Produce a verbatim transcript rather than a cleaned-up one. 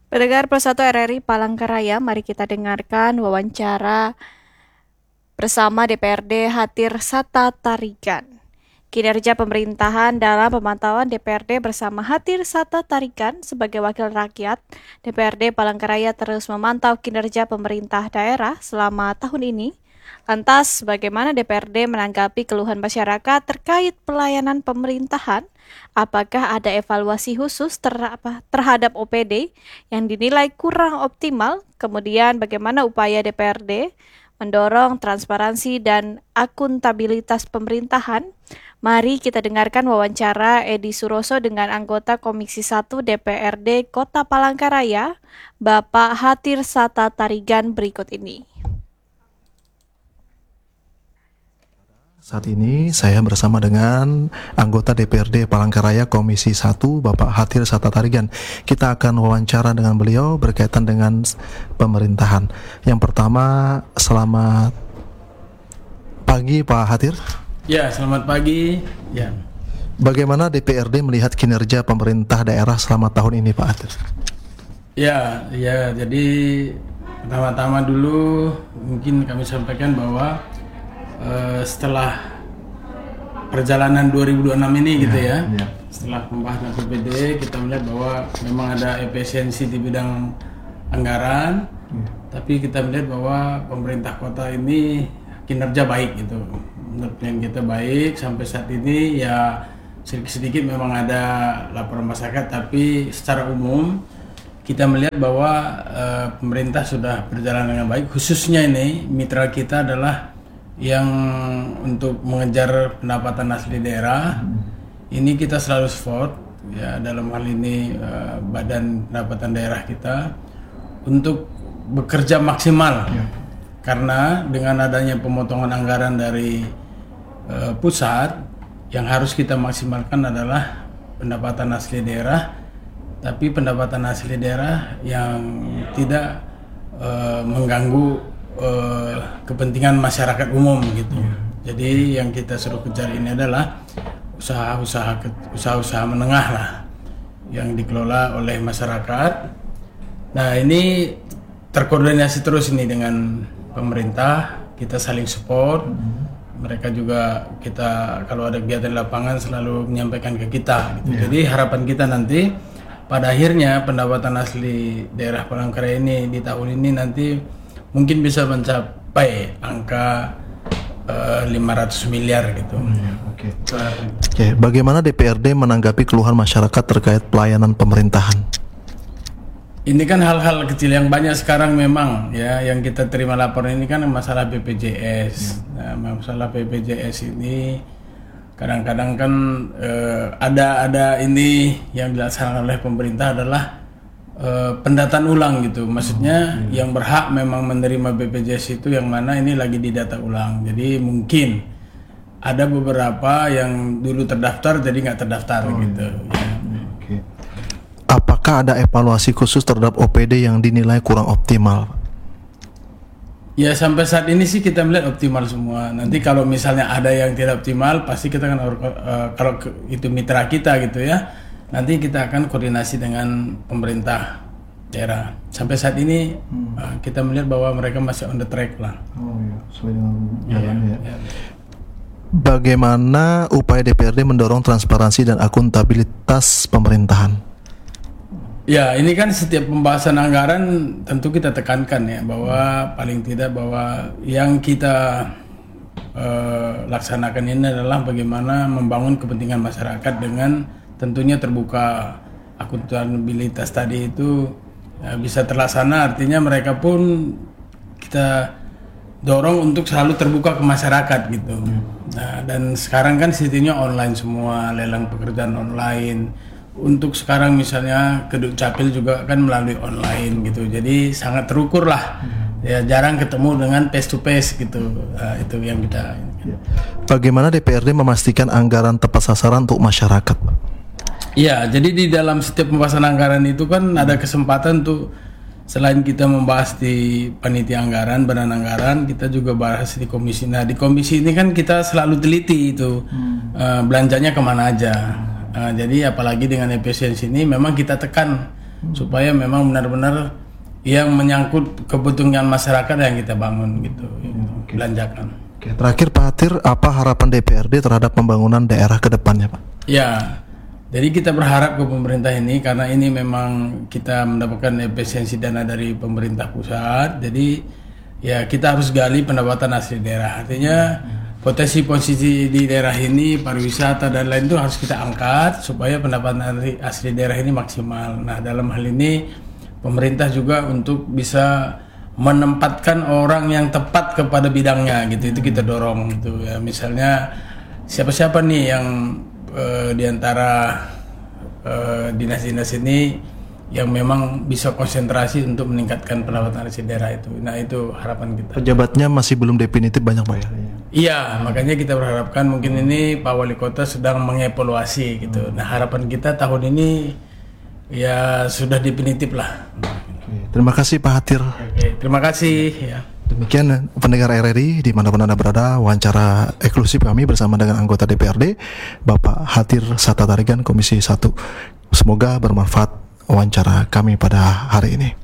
Pendengar Persatu R R I Palangkaraya, mari kita dengarkan wawancara bersama D P R D Hatir Sata Tarigan. Kinerja pemerintahan dalam pemantauan D P R D bersama Hatir Sata Tarigan sebagai wakil rakyat. D P R D Palangkaraya terus memantau kinerja pemerintah daerah selama tahun ini. Lantas, bagaimana D P R D menanggapi keluhan masyarakat terkait pelayanan pemerintahan? Apakah ada evaluasi khusus ter terhadap O P D yang dinilai kurang optimal? Kemudian bagaimana upaya D P R D mendorong transparansi dan akuntabilitas pemerintahan? Mari kita dengarkan wawancara Edi Suroso dengan anggota Komisi satu D P R D Kota Palangkaraya, Bapak Hatir Sata Tarigan berikut ini. Saat ini saya bersama dengan anggota D P R D Palangkaraya Komisi satu Bapak Hatir Sata Tarigan. Kita akan wawancara dengan beliau berkaitan dengan pemerintahan. Yang pertama, selamat pagi Pak Hatir. Ya, selamat pagi. Ya. Bagaimana D P R D melihat kinerja pemerintah daerah selama tahun ini Pak Hatir? Ya, ya. Jadi pertama-tama dulu mungkin kami sampaikan bahwa Uh, setelah perjalanan dua ribu dua puluh enam ini ya, gitu ya, ya. Setelah pembahasan A P B D kita melihat bahwa memang ada efisiensi di bidang anggaran, ya. Tapi kita melihat bahwa pemerintah kota ini kinerja baik gitu. Menurut kita baik sampai saat ini ya sedikit-sedikit memang ada laporan masyarakat, tapi secara umum kita melihat bahwa uh, pemerintah sudah berjalan dengan baik. Khususnya ini mitra kita adalah yang untuk mengejar pendapatan asli daerah, hmm. ini kita selalu support ya dalam hal ini uh, badan pendapatan daerah kita untuk bekerja maksimal ya. Karena dengan adanya pemotongan anggaran dari uh, pusat yang harus kita maksimalkan adalah pendapatan asli daerah, tapi pendapatan asli daerah yang tidak uh, mengganggu Uh, kepentingan masyarakat umum gitu. Yeah. Jadi yang kita suruh kejar ini adalah usaha-usaha usaha-usaha menengah lah yang dikelola oleh masyarakat. Nah, ini terkoordinasi terus ini dengan pemerintah, kita saling support. Mm-hmm. Mereka juga kita kalau ada kegiatan di lapangan selalu menyampaikan ke kita gitu. Yeah. Jadi harapan kita nanti pada akhirnya pendapatan asli daerah Palangkaraya ini di tahun ini nanti mungkin bisa mencapai angka uh, lima ratus miliar gitu. Hmm, Oke. Okay. Okay. Bagaimana D P R D menanggapi keluhan masyarakat terkait pelayanan pemerintahan? Ini kan hal-hal kecil yang banyak sekarang memang ya yang kita terima laporan ini kan masalah B P J S. Hmm. Nah, masalah B P J S ini kadang-kadang kan uh, ada ada ini yang dilaksanakan oleh pemerintah adalah Uh, pendataan ulang gitu, maksudnya oh, iya. Yang berhak memang menerima B P J S itu yang mana ini lagi didata ulang. Jadi mungkin ada beberapa yang dulu terdaftar jadi nggak terdaftar oh, gitu. Iya. Ya. Okay. Apakah ada evaluasi khusus terhadap O P D yang dinilai kurang optimal? Ya sampai saat ini sih kita melihat optimal semua. Nanti kalau misalnya ada yang tidak optimal, pasti kita kan uh, kalau itu mitra kita gitu ya. Nanti kita akan koordinasi dengan pemerintah daerah. Sampai saat ini hmm. uh, kita melihat bahwa mereka masih on the track lah. Oh iya, sesuai dengan jalan ya, ya. ya. Bagaimana upaya D P R D mendorong transparansi dan akuntabilitas pemerintahan? Ya, ini kan setiap pembahasan anggaran tentu kita tekankan ya bahwa paling tidak bahwa yang kita uh, laksanakan ini adalah bagaimana membangun kepentingan masyarakat dengan tentunya terbuka. Akuntabilitas tadi itu ya, bisa terlaksana, artinya mereka pun kita dorong untuk selalu terbuka ke masyarakat gitu. Hmm. Nah, dan sekarang kan sistemnya online semua, lelang pekerjaan online. Untuk sekarang misalnya Keduk Capil juga kan melalui online gitu, jadi sangat terukur lah. Hmm. Ya jarang ketemu dengan face to face gitu. Nah, itu yang kita. Bagaimana D P R D memastikan anggaran tepat sasaran untuk masyarakat? Ya, jadi di dalam setiap pembahasan anggaran itu kan ada kesempatan tuh selain kita membahas di panitia anggaran, badan anggaran, kita juga bahas di komisi. Nah, di komisi ini kan kita selalu teliti itu hmm. uh, belanjanya kemana aja. Uh, jadi apalagi dengan efisiensi ini memang kita tekan supaya memang benar-benar yang menyangkut kebutuhan masyarakat yang kita bangun gitu, Oke. belanjakan. Oke, terakhir Pak Hatir, apa harapan D P R D terhadap pembangunan daerah ke depannya, Pak? Ya, jadi kita berharap ke pemerintah ini, karena ini memang kita mendapatkan efisiensi dana dari pemerintah pusat, jadi ya kita harus gali pendapatan asli daerah. Artinya potensi posisi di daerah ini, pariwisata dan lain itu harus kita angkat supaya pendapatan asli, asli daerah ini maksimal. Nah, dalam hal ini pemerintah juga untuk bisa menempatkan orang yang tepat kepada bidangnya gitu, itu kita dorong gitu ya. Misalnya siapa-siapa nih yang uh, diantara uh, dinas-dinas ini yang memang bisa konsentrasi untuk meningkatkan pendapatan asli daerah itu. Nah, itu harapan kita. Pejabatnya masih belum definitif banyak, Pak ya? Iya, makanya kita berharapkan mungkin ini Pak Wali Kota sedang mengevaluasi gitu. Nah, harapan kita tahun ini ya sudah definitif lah. Terima kasih Pak Hatir. Oke, terima kasih ya. Demikian pendengar R R I dimanapun Anda berada, wawancara eksklusif kami bersama dengan anggota D P R D Bapak Hatir Satatarigan Komisi satu. Semoga bermanfaat wawancara kami pada hari ini.